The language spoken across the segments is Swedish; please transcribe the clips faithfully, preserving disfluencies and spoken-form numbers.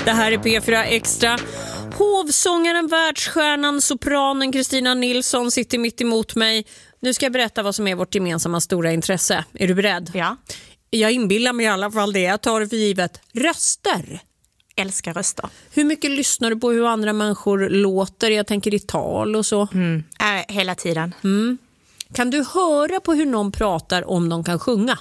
Det här är P fyra Extra. Hovsångaren, världsstjärnan, sopranen Kristina Nilsson sitter mitt emot mig. Nu ska jag berätta vad som är vårt gemensamma stora intresse. Är du beredd? Ja. Jag inbillar mig i alla fall det. Jag tar det för givet. Röster. Älskar röster. Hur mycket lyssnar du på hur andra människor låter? Jag tänker i tal och så. Mm. Äh, hela tiden. Mm. Kan du höra på hur någon pratar om de kan sjunga?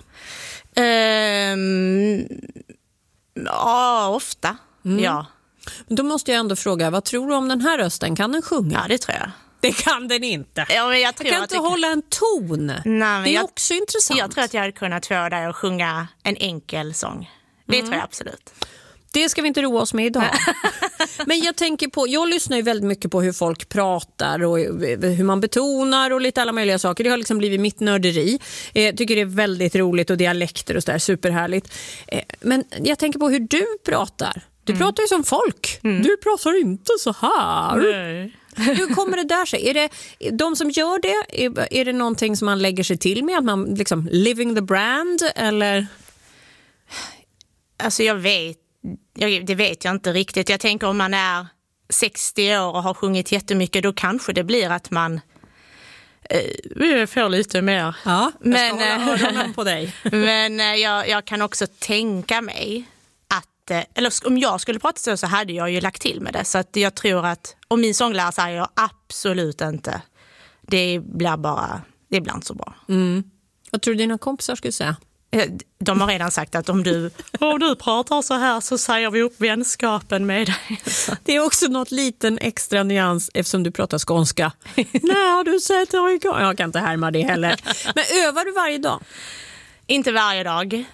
Um, ja, ofta. Mm. Ja. Men då måste jag ändå fråga, vad tror du om den här rösten? Kan den sjunga? Ja, det tror jag. Det kan den inte. Ja, men jag tror jag kan att inte det... hålla en ton. Nej, men det är jag... också intressant. Jag tror att jag hade kunnat få dig att sjunga en enkel sång. Det mm. tror jag absolut. Det ska vi inte roa oss med idag. Men jag tänker på, jag lyssnar ju väldigt mycket på hur folk pratar och hur man betonar och lite alla möjliga saker. Det har liksom blivit mitt nörderi. Jag tycker det är väldigt roligt och dialekter och sådär, superhärligt. Men jag tänker på hur du pratar. Du mm. pratar ju som folk. Mm. Du pratar inte så här. Nej. Hur kommer det där sig? Är det de som gör det? Är, är det någonting som man lägger sig till med? Att man liksom living the brand? Eller? Alltså jag vet jag, det vet jag inte riktigt. Jag tänker om man är sextio år och har sjungit jättemycket, då kanske det blir att man eh, får lite mer. Ja, jag men, ska hålla öronen på dig. Men eh, jag, jag kan också tänka mig att, eh, eller om jag skulle prata så så hade jag ju lagt till med det. Så att jag tror att, om min sånglärare säger jag absolut inte. Det blir bara, det blir inte så bra. Mm. Vad tror du dina kompisar skulle säga? De har redan sagt att om du, om du pratar så här så säger vi upp vänskapen med dig. Det är också något liten extra nyans eftersom du pratar skånska. Nej, du sätter igång. Jag kan inte härma det heller. Men övar du varje dag? Inte varje dag.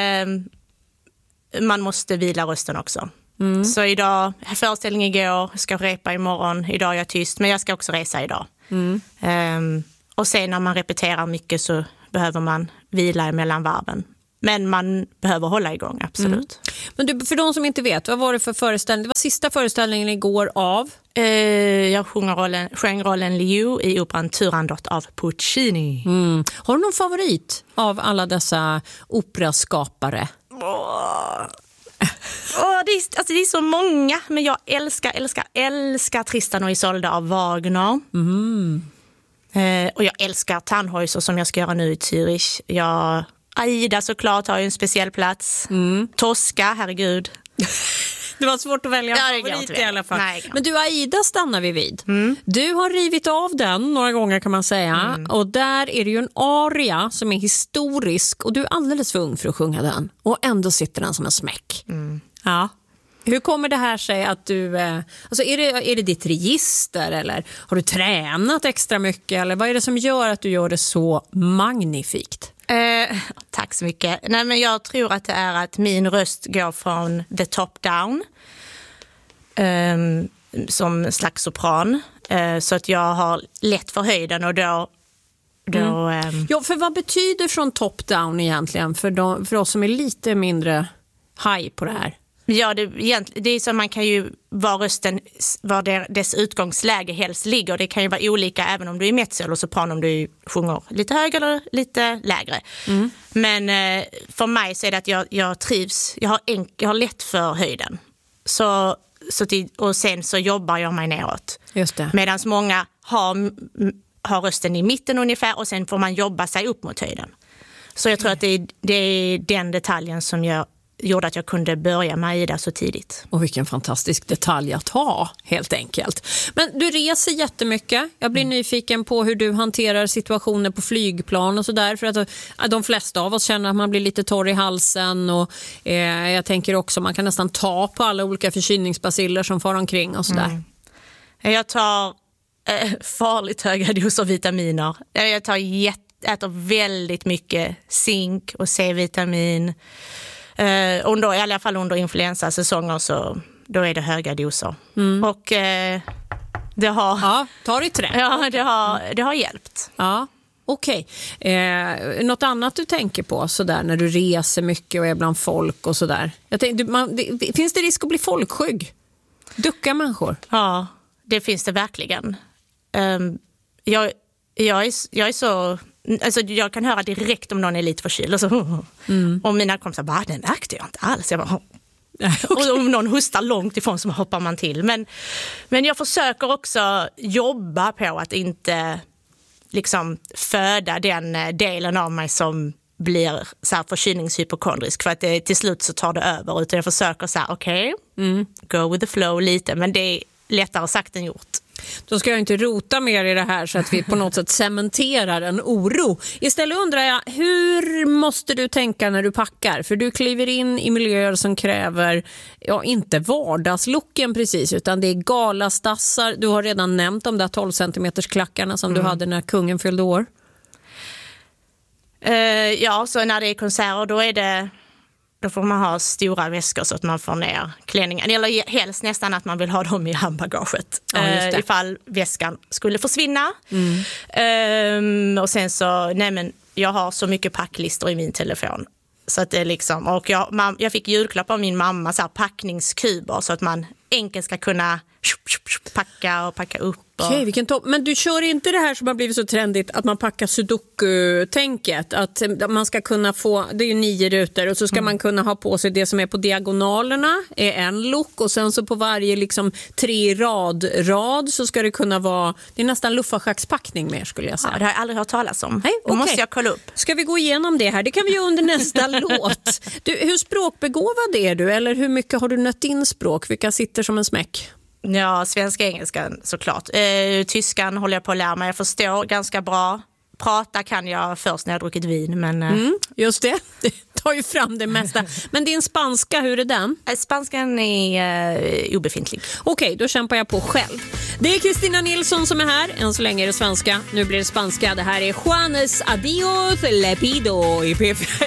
Man måste vila rösten också. Mm. Så idag, föreställning igår, ska repa imorgon. Idag är jag tyst, men jag ska också resa idag. Mm. Och sen när man repeterar mycket så behöver man vila mellan varven. Men man behöver hålla igång, absolut. Mm. Men du, för de som inte vet, vad var det för föreställning? Det var sista föreställningen igår av? Eh, jag sjunger rollen, sjöng rollen Liu i operan Turandot av Puccini. Mm. Har du någon favorit av alla dessa operaskapare? Åh, oh, det, är, alltså det är så många, men jag älskar, älskar, älskar Tristan och Isolde av Wagner. Mm. Eh, och jag älskar Tannhäuser som jag ska göra nu i Zürich. Jag, Aida såklart har ju en speciell plats. Mm. Tosca, herregud. Det var svårt att välja en favorit i alla fall. Nej, men du, Aida stannar vi vid. Mm. Du har rivit av den några gånger kan man säga. Mm. Och där är det ju en aria som är historisk. Och du är alldeles för ung för att sjunga den. Och ändå sitter den som en smäck. Mm. Ja. Hur kommer det här sig att du... Alltså är det, är det ditt register eller har du tränat extra mycket? Eller vad är det som gör att du gör det så magnifikt? Eh, tack så mycket. Nej, men jag tror att det är att min röst går från the top down. Eh, som slags sopran. Eh, så att jag har lätt för höjden och då... då mm. eh, ja, för vad betyder från top down egentligen för, de, för oss som är lite mindre high på det här? Ja, det, det är så man kan ju var rösten, var det, dess utgångsläge helst ligger. Det kan ju vara olika även om du är mezzo eller sopran, om du sjunger lite högre eller lite lägre. Mm. Men eh, för mig så är det att jag, jag trivs, jag har, enk, jag har lätt för höjden. Så, så till, och sen så jobbar jag mig neråt. Just det. Medan många har, har rösten i mitten ungefär och sen får man jobba sig upp mot höjden. Så jag tror att det är, det är den detaljen som gör gjorde att jag kunde börja med Aida så tidigt. Och vilken fantastisk detalj att ha, helt enkelt. Men du reser jättemycket. Jag blir mm. nyfiken på hur du hanterar situationer på flygplan och sådär. För att de flesta av oss känner att man blir lite torr i halsen. Och eh, jag tänker också att man kan nästan ta på alla olika förkylningsbaciller som far omkring och sådär. Mm. Jag tar eh, farligt höga doser vitaminer. Jag tar jätte, äter väldigt mycket zink och C-vitamin. Uh, under, i alla fall under influensasäsonger så då är det höga doser. Mm. Och uh, det har ja, tar det trä. Ja, det har det har hjälpt. Ja, okej. Okay. Eh, något annat du tänker på så där när du reser mycket och är bland folk och så där. Jag tänkte, man, det, finns det risk att bli folkskygg? Ducka människor? Ja, det finns det verkligen. Um, jag jag är, jag är så alltså jag kan höra direkt om någon är lite förkyld och så mm. och mina kompisar bara, den märkte jag inte alls. Jag bara, Okay. Och om någon hostar långt ifrån så hoppar man till. Men, men jag försöker också jobba på att inte liksom föda den delen av mig som blir så här förkylningshypokondrisk, för att det, till slut så tar det över, utan jag försöker så här, okej, okay, mm. go with the flow lite, men det är lättare sagt än gjort. Då ska jag inte rota mer i det här så att vi på något sätt cementerar en oro. Istället undrar jag, hur måste du tänka när du packar? För du kliver in i miljöer som kräver, ja, inte vardagslooken precis, utan det är galastassar. Du har redan nämnt de där tolv centimeters klackarna som mm. du hade när kungen fyllde år. Uh, ja, så när det är konserter då är det, då får man ha stora väskor så att man får ner klänningen. Eller helst nästan att man vill ha dem i handbagaget. Ja, uh, ifall väskan skulle försvinna. Mm. Uh, och sen så, nej men jag har så mycket packlistor i min telefon. Så att det är liksom, och jag, man, jag fick julklapp av min mamma, så här packningskuber, så att man enkelt ska kunna packa och packa upp. Okej, okay, vilken topp. Men du kör inte det här som har blivit så trendigt att man packar sudoku-tänket, att man ska kunna få, det är ju nio rutor, och så ska mm. man kunna ha på sig det som är på diagonalerna är en look, och sen så på varje liksom tre rad rad så ska det kunna vara, det är nästan luffarschackspackning mer, skulle jag säga. Ja, det har jag aldrig hört talas om. Nej, okay. måste jag kolla upp. Ska vi gå igenom det här? Det kan vi göra under nästa låt. Du, hur språkbegåvad är du? Eller hur mycket har du nött in språk? Vilka sitter som en smäck? Ja, svenska, engelskan såklart. Eh, tyskan håller jag på att lära mig. Jag förstår ganska bra. Prata kan jag först när jag har druckit vin. Men, eh. mm, just det, det tar ju fram det mesta. Men din spanska, hur är den? Eh, spanskan är eh, obefintlig. Okej, okay, då kämpar jag på själv. Det är Kristina Nilsson som är här. Än så länge är det svenska, nu blir det spanska. Det här är Juanes Adios Lepido i P fyra